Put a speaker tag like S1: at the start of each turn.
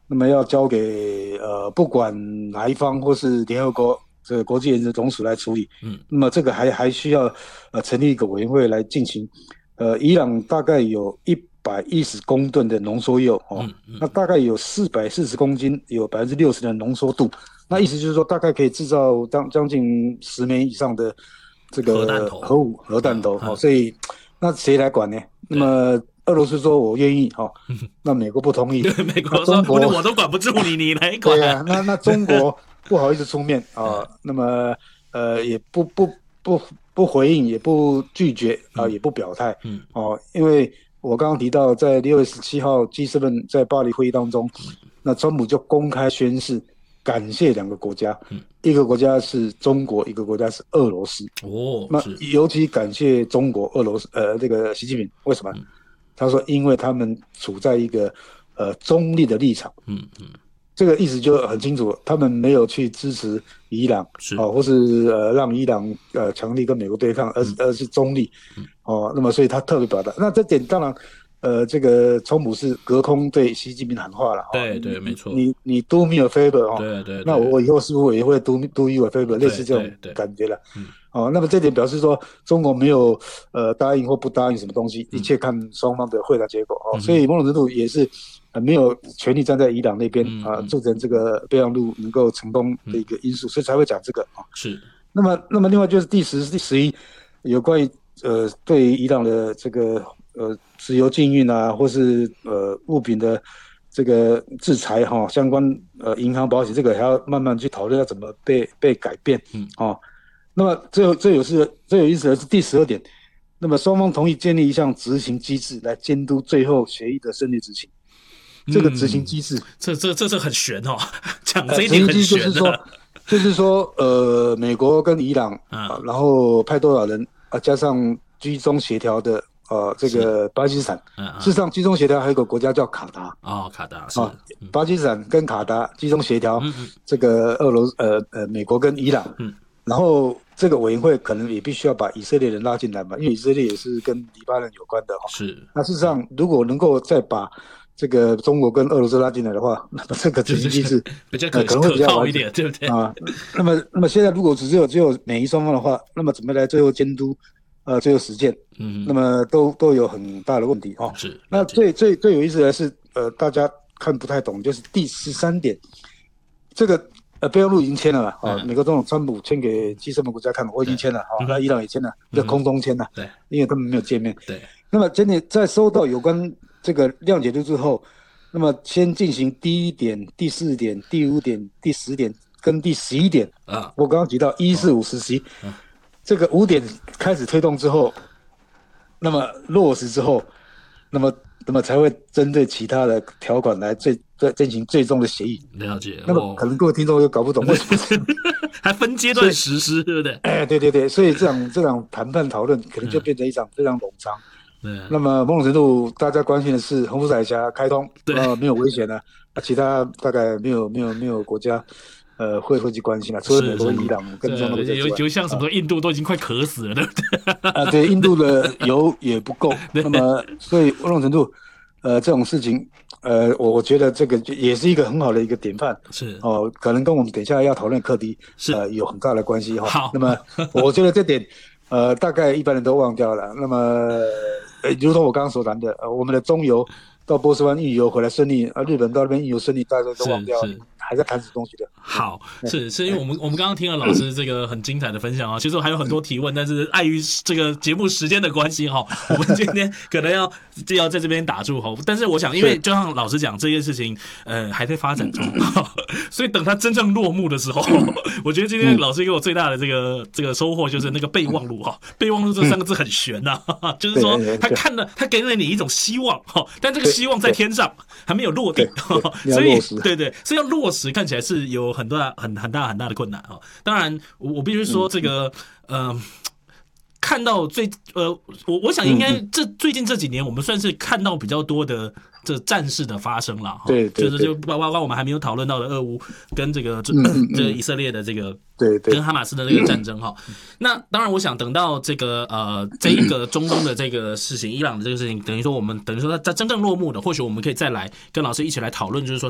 S1: 那么要交给不管哪一方或是联合国这个国际原子总署来处理。
S2: 嗯
S1: 那么这个还需要成立一个委员会来进行。伊朗大概有110公吨的浓缩铀哦，那大概有440公斤，有60%的浓缩度。那意思就是说，大概可以制造将近10枚以上的这
S2: 核弹
S1: 个
S2: 头，
S1: 核弹头哦。所以那谁来管呢？那么俄罗斯说我愿意哦，那美国不同意，
S2: 对，美
S1: 那
S2: 国说不是
S1: 中国
S2: 我都管不住你，你来管。
S1: 对啊，那中国不好意思出面啊，那么也不不回应，也不拒绝啊，也不表态哦，因为我刚刚提到，在6月17号 G7在巴黎会议当中，那川普就公开宣誓感谢两个国家，一个国家是中国，一个国家是俄罗斯。
S2: 哦，
S1: 那
S2: 是，
S1: 尤其感谢中国、俄罗斯，这个习近平，为什么？他说，因为他们处在一个中立的立场。这个意思就很清楚，他们没有去支持伊朗，
S2: 是，
S1: 或是让伊朗强力跟美国对抗，而是中立，那么所以他特别表达。那这点当然，这个川普是隔空对习近平喊话了，
S2: 对对，没错，
S1: 你 do me a favor
S2: 对对对，
S1: 那我以后是不是也会 do you a favor，类似这种感觉了。那么这点表示说，中国没有答应或不答应什么东西，一切看双方的会谈结果所以某种程度也是没有权利站在伊朗那边促成这个备忘录能够成功的一个因素，所以才会讲这个
S2: 是。
S1: 那么另外就是第10、第11有关于对于伊朗的这个石油禁运啊，或是物品的这个制裁相关银行保险这个还要慢慢去讨论要怎么被改变那么最有意思的是第12点，那么双方同意建立一项执行机制来监督最后协议的顺利执行。这个执行机制，
S2: 这很悬哦，讲这一点很悬的。
S1: 就是说，美国跟伊朗然后派多少人加上居中协调的这个巴基斯坦。事实上，居中协调还有一个国家叫卡达
S2: 卡达是
S1: 巴基斯坦跟卡达居中协调这个美国跟伊朗。然后这个委员会可能也必须要把以色列人拉进来嘛，因为以色列也是跟黎巴嫩有关的
S2: 是。
S1: 那事实上，如果能够再把这个中国跟俄罗斯拉进来的话，那么这个执行机制
S2: 比较
S1: 可能会比较
S2: 靠一点，对不对
S1: 那么现在如果只有美伊双方的话，那么怎么来最后监督最后实践？那么都有很大的问题
S2: 是。
S1: 那最有意思的是大家看不太懂，就是第13点，这个备忘录已经签了嘛美国总统川普签给G7国家看了，我已经签了那伊朗也签了，在空中签了
S2: 对，
S1: 因为他们没有见面。
S2: 对。
S1: 那么今天在收到有关这个谅解书之后，那么先进行第1点、第4点、第5点、第10点跟第11点我刚刚提到1、4、5、10、11这个5点开始推动之后，那么落实之后，那么才会针对其他的条款来进行最终的协议。
S2: 了解。
S1: 那么可能各位听众又搞不懂为什么
S2: 还分阶段实施，对不对？
S1: 对，所以这场谈判讨论可能就变成一场非常冗长。那么某种程度，大家关心的是洪福海峡开通，没有危险了，其他大概没有国家会去关心了，除了美国、伊朗跟中国之外。
S2: 有像什么印度都已经快渴死了，对不对？
S1: 对，印度的油也不够，那么所以某种程度，这种事情，我觉得这个也是一个很好的一个典范，
S2: 是
S1: 可能跟我们等一下要讨论的课题有很大的关系
S2: 好，
S1: 那么我觉得这点大概一般人都忘掉了。那么如同我刚刚所谈的，我们的中油到波斯湾运油回来顺利，日本到那边运油顺利，大家都忘掉了，还在谈什么东西的。
S2: 好，是因为我们刚刚听了老师这个很精彩的分享其实我还有很多提问，但是碍于这个节目时间的关系我们今天可能要在这边打住但是我想，因为就像老师讲这件事情，还在发展中所以等它真正落幕的时候，我觉得今天老师给我最大的这个收获就是那个备忘录备忘录这3个字很悬就是说他给了你一种希望但这个希望在天上还没有落地所以对，所以要落实看起来是有很大的困难当然我必须说这个看到我想应该最近这几年我们算是看到比较多的这战事的发生了
S1: 对，
S2: 就包括我们还没有讨论到的俄乌跟这个以色列的这个
S1: 对
S2: 跟哈马斯的这个战争那当然我想等到这个这一个中东的这个事情，伊朗的这个事情，等于说它真正落幕的，或许我们可以再来跟老师一起来讨论，就是说